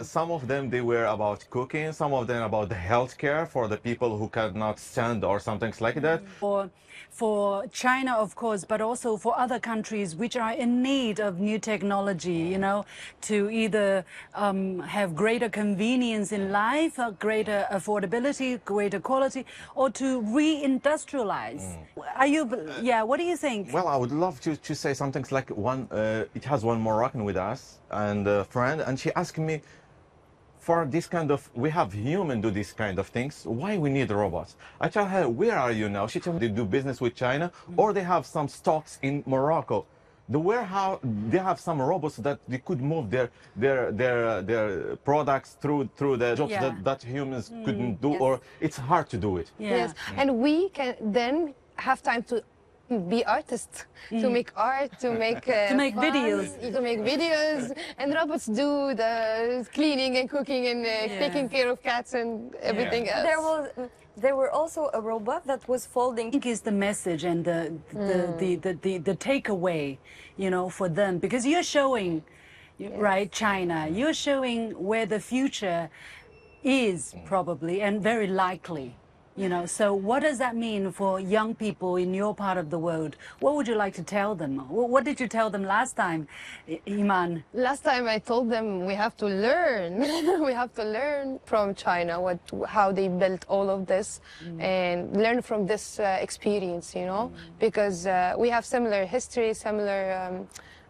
some of them, they were about cooking, some of them about the healthcare for the people who cannot stand or something like that. For China, of course, but also for other countries which are in need of new technology, you know, to either have greater convenience in life, greater affordability, greater quality, or to re-industrialize. Are you, yeah, what do you think? Well, I would love to say something like it has one Moroccan with us and a friend, and she asked me, for this kind of, we have human do this kind of things, why we need robots? I tell her, where are you now? She told me they do business with China, or they have some stocks in Morocco. The warehouse, they have some robots that they could move their products through the jobs that humans couldn't do, or it's hard to do it. Yes, and we can then have time to be artists, to make art, to make videos, and robots do the cleaning and cooking and taking care of cats and everything else. There were also a robot that was folding. I think is the message and the takeaway, you know, for them, because you're showing, right, China, you're showing where the future is probably and very likely. You know, so what does that mean for young people in your part of the world? What would you like to tell them? What did you tell them last time, Iman? Last time I told them we have to learn. We have to learn from China how they built all of this and learn from this experience, you know, because we have similar history, similar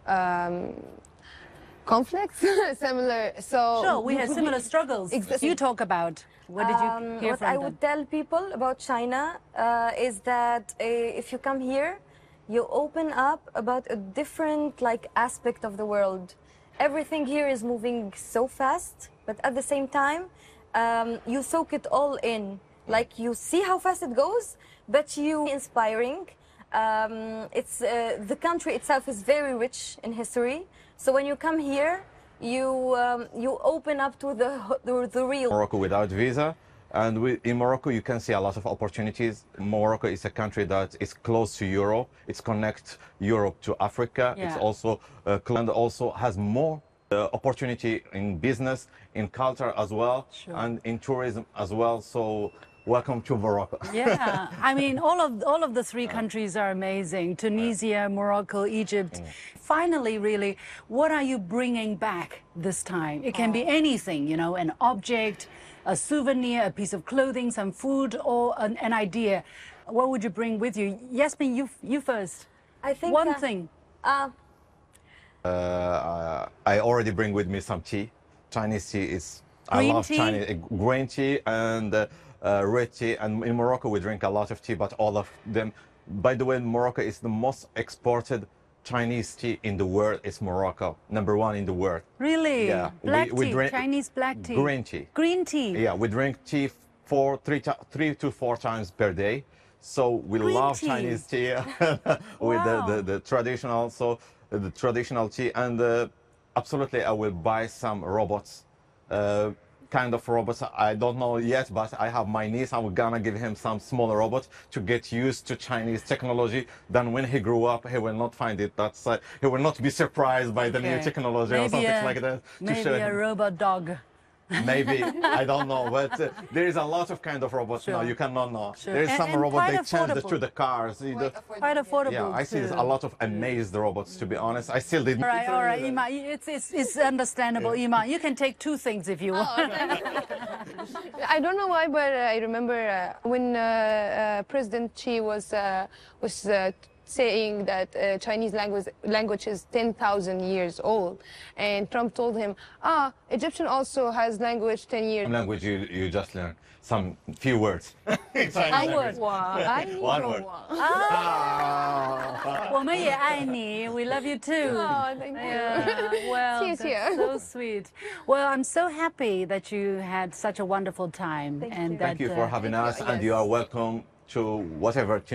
conflicts, similar. So sure, we had similar struggles. Exactly. You talk about. What did you hear what from I them? would tell people about China is that if you come here, you open up about a different aspect of the world. Everything here is moving so fast, but at the same time, you soak it all in. Like you see how fast it goes, but you inspiring. It's the country itself is very rich in history. So when you come here, you open up to the real. Morocco without visa, and in Morocco you can see a lot of opportunities. Morocco is a country that is close to Europe. It connects Europe to Africa. It's also and also has more opportunity in business, in culture as well, and in tourism as well. So welcome to Morocco. Yeah, I mean, all of the three countries are amazing. Tunisia, Morocco, Egypt. Finally, really, what are you bringing back this time? It can be anything, you know, an object, a souvenir, a piece of clothing, some food, or an idea. What would you bring with you? Yasmin, you first. I think one thing. I already bring with me some tea. Chinese tea is, I love Chinese green tea and red tea, and in Morocco we drink a lot of tea, but all of them, by the way, Morocco is the most exported Chinese tea in the world. Is Morocco #1 in the world. Really? Yeah. Black we tea, drink Chinese black tea. Green tea. Green tea. Yeah, we drink tea 3 to 4 times per day. So we love Chinese tea with the traditional, the traditional tea, and absolutely I will buy some robots. Kind of robots, I don't know yet, but I have my niece. I'm gonna give him some smaller robots to get used to Chinese technology. Then when he grew up, he will not find it. That's he will not be surprised by the new technology or something like that. Maybe a robot dog. Maybe, I don't know, but there is a lot of kind of robots now. You cannot know. There is some robot they change to the cars. Quite affordable. Yeah, I see a lot of amazed robots. To be honest, I still didn't. All right, Iman. It's understandable, Iman. You can take 2 things if you want. I don't know why, but I remember when President Xi was saying that Chinese language is 10,000 years old, and Trump told him, Egyptian also has language 10 years. Language you just learn some few words. One word. One word. 我们也爱你. We love you too. Oh, thank you. Well, that's so sweet. Well, I'm so happy that you had such a wonderful time. Thank you. Thank you for having us, and you are welcome to whatever